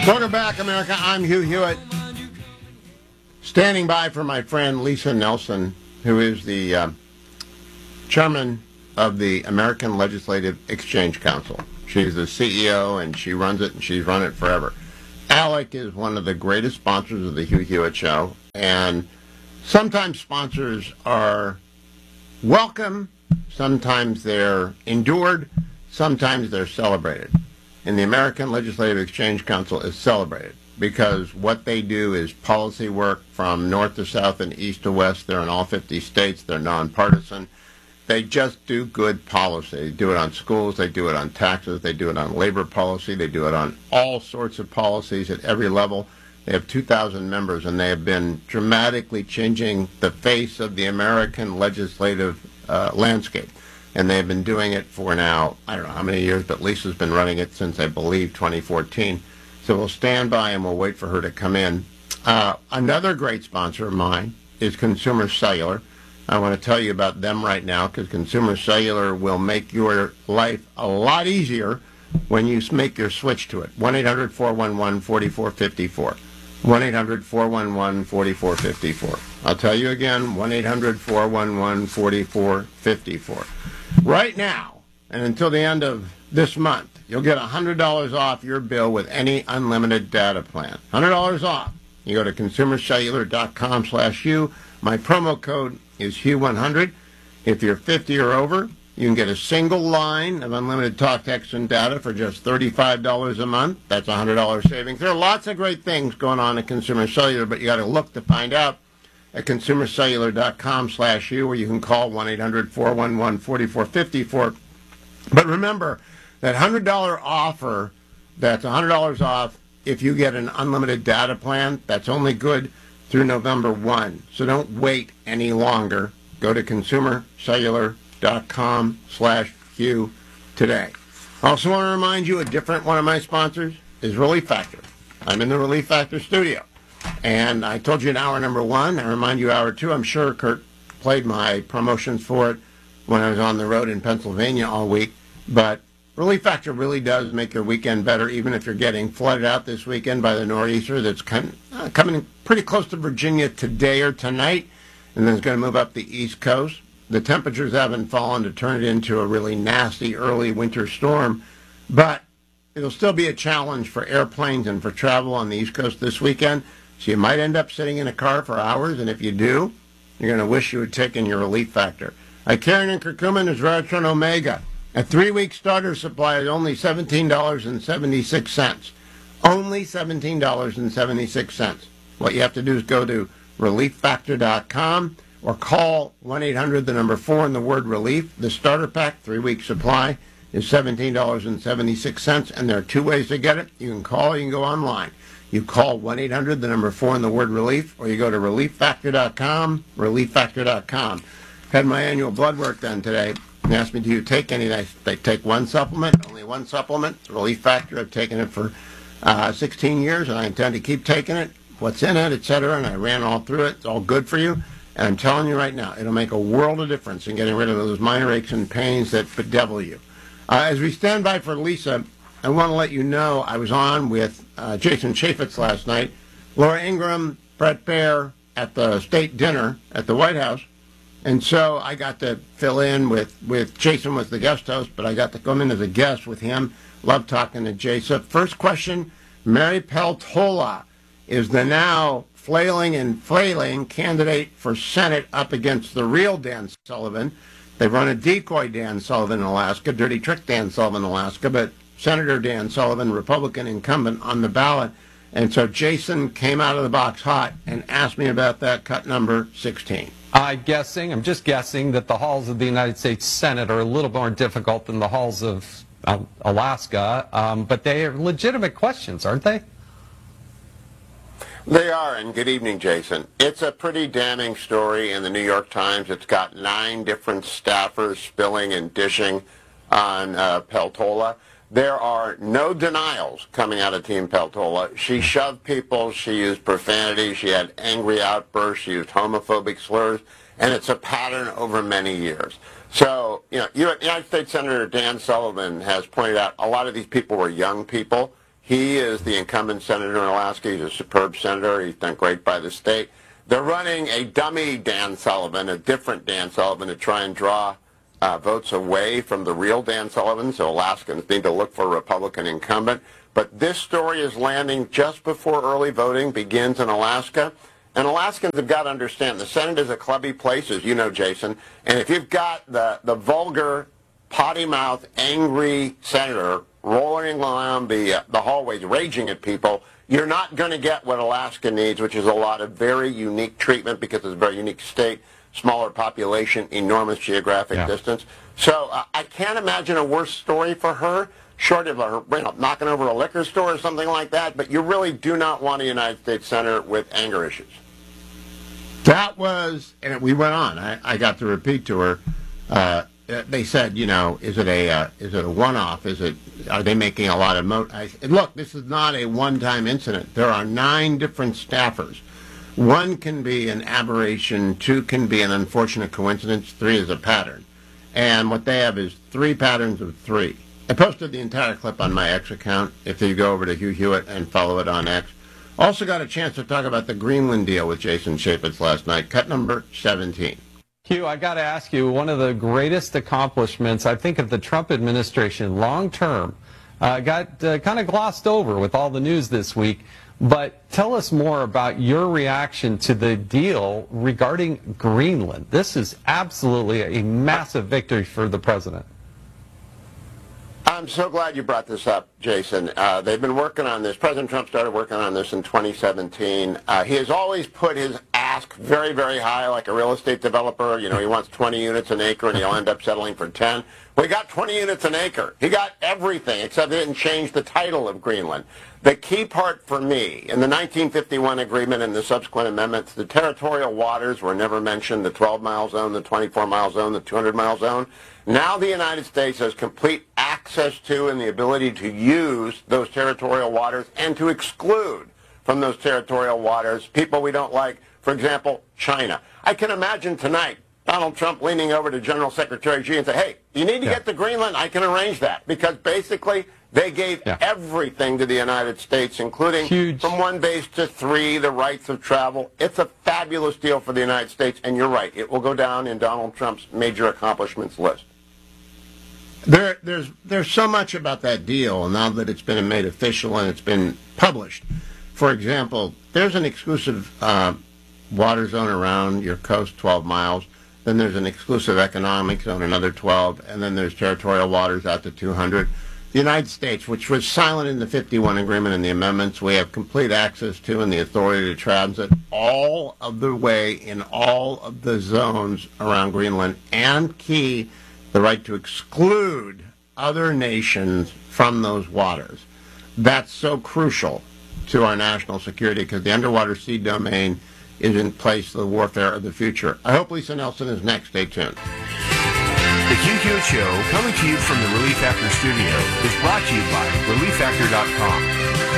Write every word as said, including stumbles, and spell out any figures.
Welcome back, America. I'm Hugh Hewitt, standing by for my friend Lisa Nelson, who is the uh, chairman of the American Legislative Exchange Council. She's the C E O, and she runs it, and she's run it forever. ALEC is one of the greatest sponsors of the Hugh Hewitt Show, and sometimes sponsors are welcome, sometimes they're endured, sometimes they're celebrated. And the American Legislative Exchange Council is celebrated because what they do is policy work from north to south and east to west. They're in all fifty states. They're nonpartisan. They just do good policy. They do it on schools. They do it on taxes. They do it on labor policy. They do it on all sorts of policies at every level. They have two thousand members, and they have been dramatically changing the face of the American legislative uh, landscape. And they've been doing it for now, I don't know how many years, but Lisa's been running it since, I believe, twenty fourteen. So we'll stand by and we'll wait for her to come in. Uh, another great sponsor of mine is Consumer Cellular. I want to tell you about them right now because Consumer Cellular will make your life a lot easier when you make your switch to it. one eight hundred four one one four four five four. one eight hundred four one one four four five four. I'll tell you again, one eight hundred four one one four four five four. Right now, and until the end of this month, you'll get one hundred dollars off your bill with any unlimited data plan. one hundred dollars off. You go to consumer cellular dot com slash U. My promo code is Hugh one hundred. If you're fifty or over, you can get a single line of unlimited talk, text, and data for just thirty-five dollars a month. That's one hundred dollars savings. There are lots of great things going on at Consumer Cellular, but you got to look to find out at consumer cellular dot com slash U, where you can call one eight hundred four one one four four five four. But remember, that one hundred dollars offer, that's one hundred dollars off if you get an unlimited data plan. That's only good through November first. So don't wait any longer. Go to consumer cellular dot com slash U today. I also want to remind you a different one of my sponsors is Relief Factor. I'm in the Relief Factor studio. And I told you in hour number one. I remind you hour two. I'm sure Kurt played my promotions for it when I was on the road in Pennsylvania all week. But Relief Factor really does make your weekend better, even if you're getting flooded out this weekend by the nor'easter that's com- uh, coming pretty close to Virginia today or tonight, and then it's going to move up the East Coast. The temperatures haven't fallen to turn it into a really nasty early winter storm, but it'll still be a challenge for airplanes and for travel on the East Coast this weekend. So you might end up sitting in a car for hours, and if you do, you're going to wish you had taken your Relief Factor. Icarian and curcumin is Veratron Omega. A three-week starter supply is only seventeen dollars and seventy-six cents. Only seventeen dollars and seventy-six cents. What you have to do is go to relief factor dot com or call one eight hundred, the number four, and the word relief. The starter pack, three-week supply, is seventeen dollars and seventy-six cents, and there are two ways to get it. You can call, you can go online. You call one eight hundred, the number four, and the word relief, or you go to relief factor dot com, relief factor dot com. Had my annual blood work done today. They asked me, do you take any? I, they take one supplement, only one supplement, Relief Factor. I've taken it for uh, sixteen years, and I intend to keep taking it, what's in it, et cetera, and I ran all through it. It's all good for you. And I'm telling you right now, it'll make a world of difference in getting rid of those minor aches and pains that bedevil you. Uh, as we stand by for Lisa, I want to let you know I was on with uh, Jason Chaffetz last night, Laura Ingraham, Brett Baer at the state dinner at the White House. And so I got to fill in with, with Jason was the guest host, but I got to come in as a guest with him. Love talking to Jason. First question, Mary Peltola is the now flailing and flailing candidate for Senate up against the real Dan Sullivan. They've run a decoy Dan Sullivan in Alaska, dirty trick Dan Sullivan in Alaska, but Senator Dan Sullivan, Republican incumbent, on the ballot. And so Jason came out of the box hot and asked me about that cut number sixteen. I'm guessing, I'm just guessing, that the halls of the United States Senate are a little more difficult than the halls of uh, Alaska, um, but they are legitimate questions, aren't they? They are, and good evening, Jason. It's a pretty damning story in the New York Times. It's got nine different staffers spilling and dishing on uh, Peltola. There are no denials coming out of Team Peltola. She shoved people, she used profanity, she had angry outbursts, she used homophobic slurs, and it's a pattern over many years. So, you know, United States Senator Dan Sullivan has pointed out a lot of these people were young people. He is the incumbent senator in Alaska. He's a superb senator. He's done great by the state. They're running a dummy Dan Sullivan, a different Dan Sullivan, to try and draw uh, votes away from the real Dan Sullivan, so Alaskans need to look for a Republican incumbent. But this story is landing just before early voting begins in Alaska. And Alaskans have got to understand the Senate is a clubby place, as you know, Jason. And if you've got the, the vulgar, potty-mouthed, angry senator rolling around the, uh, the hallways, raging at people, you're not going to get what Alaska needs, which is a lot of very unique treatment because it's a very unique state, smaller population, enormous geographic yeah. distance. So uh, I can't imagine a worse story for her, short of her you know, knocking over a liquor store or something like that, but you really do not want a United States senator with anger issues. That was, and we went on. I, I got to repeat to her. Uh, they said, you know, is it a uh, is it a one-off? Is it are they making a lot of mo? I said, look, this is not a one-time incident. There are nine different staffers. One can be an aberration. Two can be an unfortunate coincidence. Three is a pattern. And what they have is three patterns of three. I posted the entire clip on my X account. If you go over to Hugh Hewitt and follow it on X. Also got a chance to talk about the Greenland deal with Jason Chaffetz last night. Cut number seventeen. Hugh, I got to ask you, one of the greatest accomplishments, I think, of the Trump administration long term uh, got uh, kind of glossed over with all the news this week. But tell us more about your reaction to the deal regarding Greenland. This is absolutely a massive victory for the president. I'm so glad you brought this up, Jason. Uh, they've been working on this. President Trump started working on this in twenty seventeen. Uh, he has always put his ask very, very high, like a real estate developer. You know, he wants twenty units an acre, and he'll end up settling for ten. Well, he got twenty units an acre. He got everything, except they didn't change the title of Greenland. The key part for me, in the nineteen fifty-one agreement and the subsequent amendments, the territorial waters were never mentioned, the twelve-mile zone, the twenty-four-mile zone, the two hundred mile zone. Now the United States has complete access to and the ability to use those territorial waters and to exclude from those territorial waters people we don't like. For example, China. I can imagine tonight Donald Trump leaning over to General Secretary Xi and say, hey, you need to yeah. get to Greenland, I can arrange that. Because basically they gave yeah. everything to the United States, including Huge. from one base to three, the rights of travel. It's a fabulous deal for the United States, and you're right, it will go down in Donald Trump's major accomplishments list. There, there's there's so much about that deal now that it's been made official and it's been published. For example, there's an exclusive uh, water zone around your coast, twelve miles. Then there's an exclusive economic zone, another twelve, and then there's territorial waters out to two hundred. The United States, which was silent in the fifty-one agreement and the amendments, we have complete access to and the authority to transit all of the way in all of the zones around Greenland, and key, the right to exclude other nations from those waters. That's so crucial to our national security because the underwater sea domain is in place for the warfare of the future. I hope Lisa Nelson is next. Stay tuned. The Hugh Hewitt Show, coming to you from the Relief Factor studio, is brought to you by relief factor dot com.